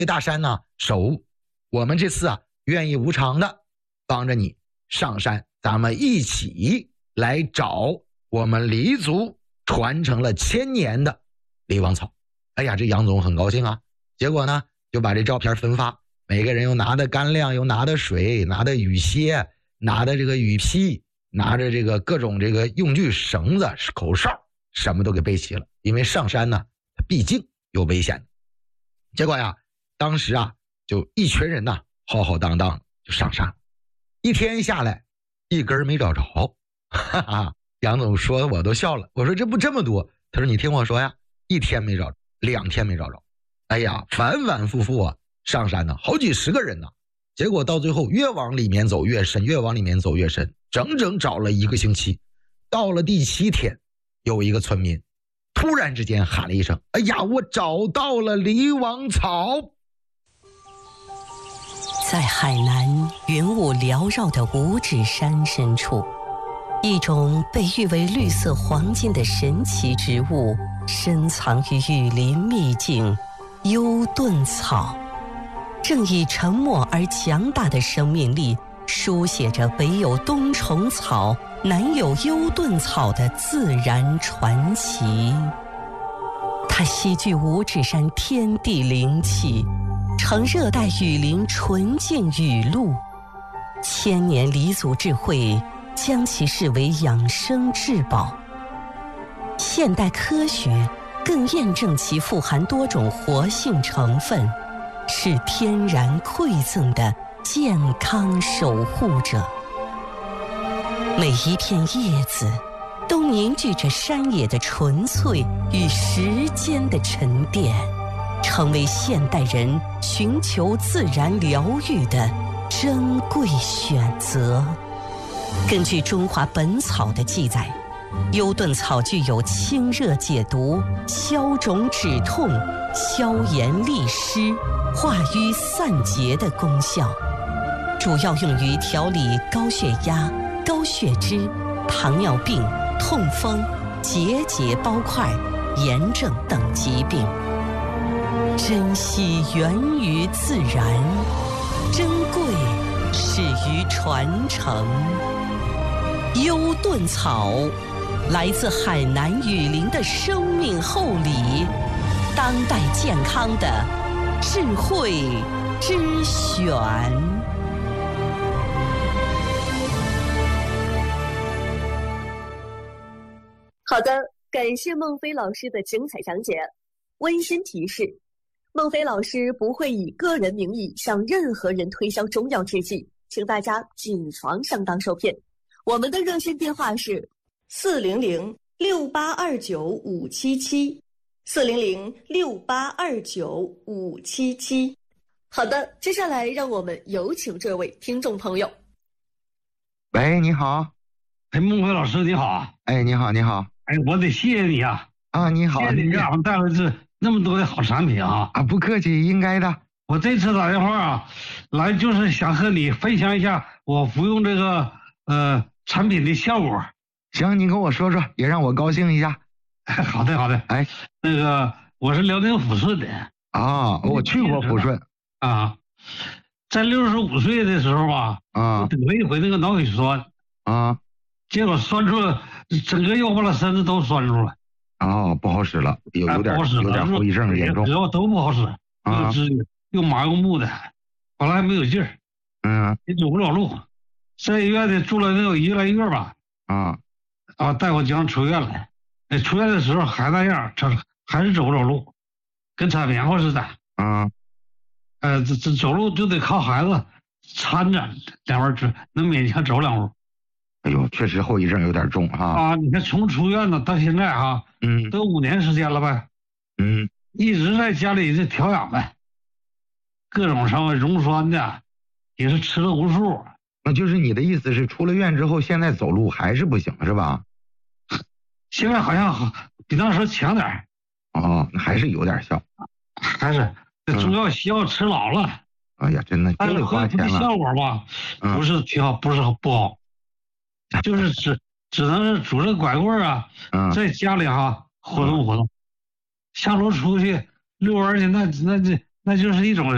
这大山呢守，我们这次啊愿意无偿的帮着你上山，咱们一起来找我们黎族传承了1000年的黎王草。哎呀，这杨总很高兴啊，结果呢就把这照片分发，每个人又拿的干粮，又拿的水，拿的雨靴，拿的这个雨披，拿着这个各种这个用具，绳子、口哨，什么都给备齐了。因为上山呢毕竟有危险。结果呀，当时啊就一群人呢浩浩荡荡就上山，一天下来一根没找着。哈哈，杨总说我都笑了，我说这不这么多？他说你听我说呀，1天没找着，2天没找着，哎呀，反反复复啊上山呢，好几十个人呢。结果到最后越往里面走越深，越往里面走越深，整整找了1个星期。到了第7天，有一个村民突然之间喊了一声：哎呀，我找到了黎王草！ 在海南云雾缭绕的五指山深处，一种被誉为绿色黄金的神奇植物深藏于雨林秘境幽盾草，正以沉默而强大的生命力书写着北有冬虫草，南有幽盾草的自然传奇。它吸聚五指山天地灵气，呈热带雨林纯净雨露，1000年黎族智慧将其视为养生至宝。现代科学更验证其富含多种活性成分，是天然馈赠的健康守护者。每一片叶子都凝聚着山野的纯粹与时间的沉淀，成为现代人寻求自然疗愈的珍贵选择。根据《中华本草》的记载，幽盾草具有清热解毒、消肿止痛、消炎利湿、化瘀散结的功效，主要用于调理高血压、高血脂、糖尿病、痛风、结节包块、炎症等疾病。珍惜源于自然，珍贵始于传承。幽盾草来自海南雨林的生命厚礼，当代健康的智慧之选。 好的，感谢孟非老师的精彩讲解。温馨提示：孟非老师不会以个人名义向任何人推销中药制剂，请大家谨防上当受骗。我们的热线电话是400-6829-577，400-6829-577。好的，接下来让我们有请这位听众朋友。 喂，你好。 哎，孟非老师你好。 哎，你好，你好。 哎，我得谢谢你啊。 啊，你好。 谢谢你给俺们带来那么多的好产品啊。 啊，不客气，应该的。 我这次打电话啊，来就是想和你分享一下我服用这个产品的效果。 行，你跟我说说，也让我高兴一下。 好的，好的。 哎， 那个我是辽宁抚顺的。 啊，我去过抚顺。 啊，在65岁的时候吧，我得了一回那个脑血栓。 啊， 结果酸出了，整个腰巴了身子都酸出了。 哦，不好使了，有点后遗症严重。 主要都不好使，又麻又木的，后来还没有劲儿。也走不了路，在医院里住了能有1个来月吧。大夫将出院了。出院的时候还那样，还是走不了路，跟铲棉花似的。这走路就得靠孩子搀着2边能勉强走2步。 哎呦，确实后遗症有点重哈。 你看从出院呢到现在哈，都5年时间了呗。一直在家里这调养呗，各种什么溶栓的也是吃了无数。 那就是你的意思是出了院之后，现在走路还是不行是吧？ 现在好像比那时候强点。 那还是有点效。 还是这中药西药吃老了。 哎呀，真的就得花钱了。 效果吧，不是挺好，不是不好。就是只能是拄着拐棍啊，在家里活动活动，下楼出去遛弯去，那就是一种